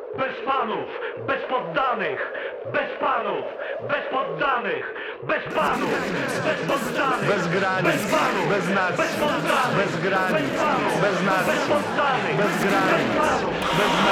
bez panów, bez poddanych, bez panów, bez poddanych, bez panów, bez poddanych, Bez granic, bez panów, bez nacji, bez poddanych, bez granic, bez panów, bez nacji, bez poddanych, bez granic, bez panów. bez